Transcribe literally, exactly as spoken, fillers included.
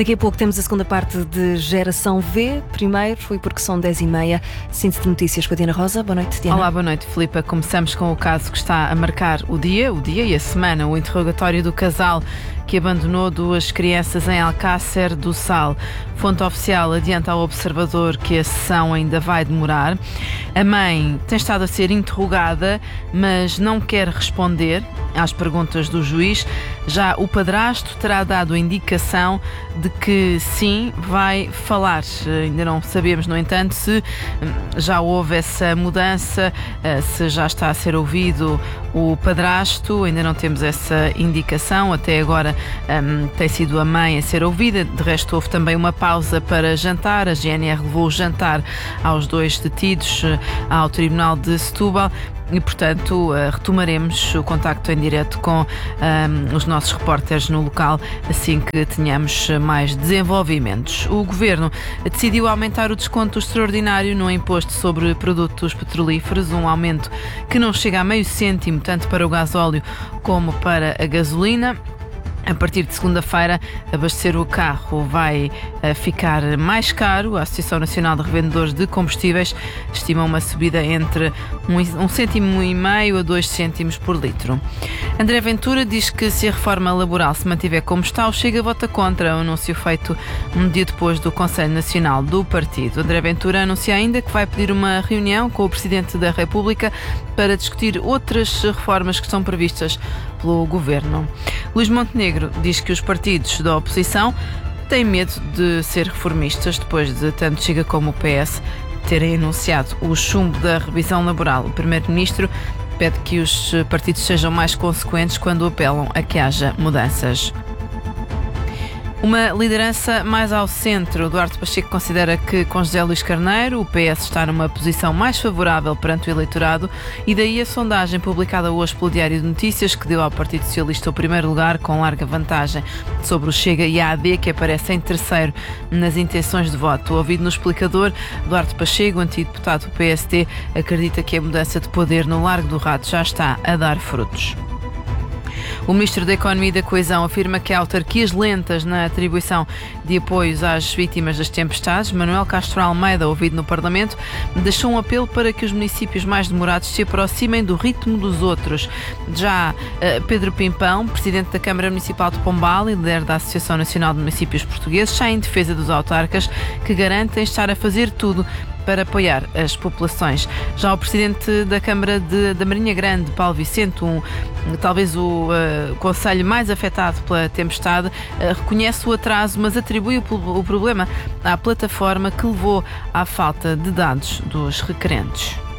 Daqui a pouco temos a segunda parte de Geração V. Primeiro foi porque são dez e meia. Síntese de notícias com a Diana Rosa. Boa noite, Diana. Olá, boa noite, Filipa. Começamos com o caso que está a marcar o dia, o dia e a semana, o interrogatório do casal que abandonou duas crianças em Alcácer do Sal. Fonte oficial adianta ao Observador que a sessão ainda vai demorar. A mãe tem estado a ser interrogada, mas não quer responder às perguntas do juiz. Já o padrasto terá dado a indicação de que sim, vai falar. Ainda não sabemos, no entanto, se já houve essa mudança, se já está a ser ouvido o padrasto. Ainda não temos essa indicação. Até agora um, tem sido a mãe a ser ouvida. De resto, houve também uma pausa para jantar. A G N R levou o jantar aos dois detidos ao Tribunal de Setúbal. E, portanto, retomaremos o contacto em direto com um, os nossos repórteres no local assim que tenhamos mais desenvolvimentos. O Governo decidiu aumentar o desconto extraordinário no imposto sobre produtos petrolíferos, um aumento que não chega a meio cêntimo, tanto para o gasóleo como para a gasolina. A partir de segunda-feira, abastecer o carro vai uh, ficar mais caro. A Associação Nacional de Revendedores de Combustíveis estima uma subida entre um, um cêntimo e meio a dois cêntimos por litro. André Ventura diz que se a reforma laboral se mantiver como está, o Chega vota contra. O anúncio feito um dia depois do Conselho Nacional do Partido. André Ventura anuncia ainda que vai pedir uma reunião com o Presidente da República para discutir outras reformas que estão previstas pelo Governo. Luís Montenegro diz que os partidos da oposição têm medo de ser reformistas depois de tanto Chega como o P S terem anunciado o chumbo da revisão laboral. O Primeiro-Ministro pede que os partidos sejam mais consequentes quando apelam a que haja mudanças. Uma liderança mais ao centro. Duarte Pacheco considera que com José Luís Carneiro o P S está numa posição mais favorável perante o eleitorado e daí a sondagem publicada hoje pelo Diário de Notícias que deu ao Partido Socialista o primeiro lugar com larga vantagem sobre o Chega e a A D, que aparece em terceiro nas intenções de voto. Ouvido no explicador, Duarte Pacheco, antigo deputado do P S D, acredita que a mudança de poder no Largo do Rato já está a dar frutos. O Ministro da Economia e da Coesão afirma que há autarquias lentas na atribuição de apoios às vítimas das tempestades. Manuel Castro Almeida, ouvido no Parlamento, deixou um apelo para que os municípios mais demorados se aproximem do ritmo dos outros. Já uh, Pedro Pimpão, Presidente da Câmara Municipal de Pombal e líder da Associação Nacional de Municípios Portugueses, está em defesa dos autarcas que garantem estar a fazer tudo para apoiar as populações. Já o Presidente da Câmara de, da Marinha Grande, Paulo Vicente, um, talvez o uh, concelho mais afetado pela tempestade, uh, reconhece o atraso, mas atribui o, o problema à plataforma que levou à falta de dados dos requerentes.